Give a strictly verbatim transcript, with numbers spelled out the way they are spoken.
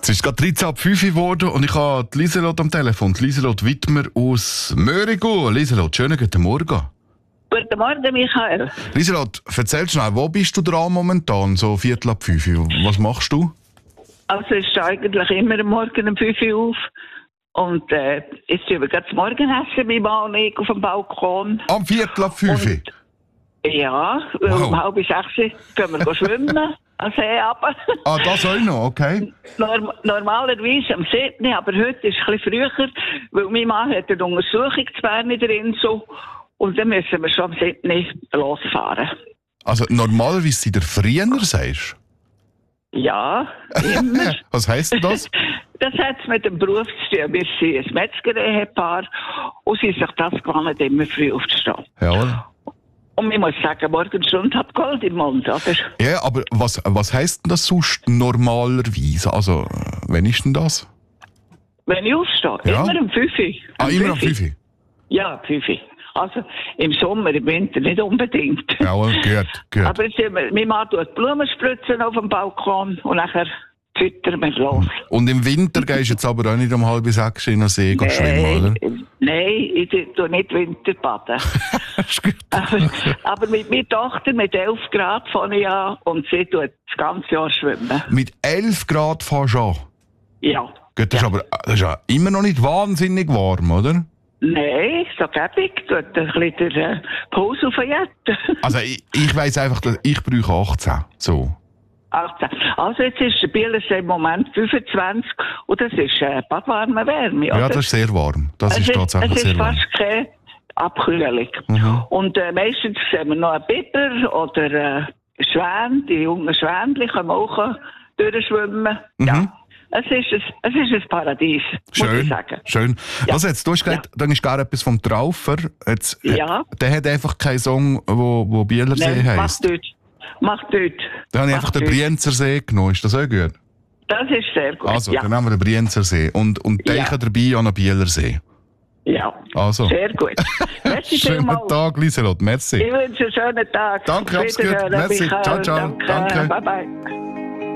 Es ist gerade dreizehn ab fünf geworden und ich habe die Lieselot am Telefon. Die Lieselot Wittmer aus Mörigu. Lieselot, schönen guten Morgen. Guten Morgen, Michael. Lieselot, erzähl schnell, wo bist du dran momentan, so Viertel ab fünf? Was machst du? Also ich stehe eigentlich immer am Morgen um fünf Uhr auf. Und äh, jetzt tun wir gerade das Morgenessen bei Mann und ich auf dem Balkon. Am Viertel ab fünf? Und, ja, Wow. um halb sechs gehen wir schwimmen. Am See runter. Ah, das auch noch, okay. Norm- normalerweise am siebten, aber heute ist es ein bisschen früher, weil mein Mann hat eine Untersuchung zu Bern in der Insel. Und dann müssen wir schon am siebten losfahren. Also normalerweise seid ihr früher, sagst Ja, immer. du? Was heisst denn das? Das hat es mit dem Beruf zu tun. Wir sind ein Metzger-Ehepaar und sie sich das gewohnt, immer früh aufzustehen. Ja, oder? Und ich muss sagen, Morgenstunde hat Gold im Mund, oder? Ja, aber was, was heisst denn das sonst normalerweise? Also, wann ist denn das? Wenn ich aufstehe, Ja. immer um fünf Uhr. Ah, immer um fünf Uhr? Ja, fünf Uhr. Also im Sommer, im Winter nicht unbedingt. Ja, gut, gut. Aber jetzt sind wir, mein Mann tut Blumen spritzen auf dem Balkon und nachher füttern wir los. Und im Winter gehst du jetzt aber auch nicht um halb sechs in den See gehen schwimmen, oder? Nein, ich tue nicht Winterbaden. Ist gut. aber, aber mit meiner Tochter mit elf Grad fange ich an und sie tut das ganze Jahr schwimmen. Mit elf Grad fährst du an? Ja. Gut, das, Ja. ist aber, das ist ja immer noch nicht wahnsinnig warm, oder? Nein, so gäbig. Tut ein bisschen der äh, Puls aufjetten. Also ich, ich weiss einfach, dass ich brauche achtzehn. So. achtzehn. Also jetzt ist der Bielersee im Moment fünfundzwanzig und das ist äh, badwarme Wärme. Ja, oder? das ist sehr warm. Das es ist tatsächlich es ist sehr warm. fast keine Abkühlung. Mhm. Und äh, meistens sehen wir noch einen Biber oder äh, Schwäne, die jungen Schwänchen können auch durchschwimmen. Mhm. Ja. Es ist, ein, es ist ein Paradies, muss ich Schön, sagen. schön. Ja. Also jetzt, du hast gesagt, dann ist gar etwas vom Traufer. Jetzt, äh, Ja. Der hat einfach keinen Song, wo, wo Bielersee Nein, heisst. mach dort. Mach dort. Dann habe ich Mach einfach den dort. Brienzer See genommen. Ist das auch gut? Das ist sehr gut. Also, ja. dann haben wir den Brienzer See. Und, und Ja. denken dabei an den Bielersee. ja, Also. sehr gut. Merci Schönen vielmals. Tag, Lieselot. Merci. Ich wünsche einen schönen Tag. Danke, Auf hab's gut. Wiederhören, Merci. Michael. Ciao, ciao. Danke. Danke. Bye, bye.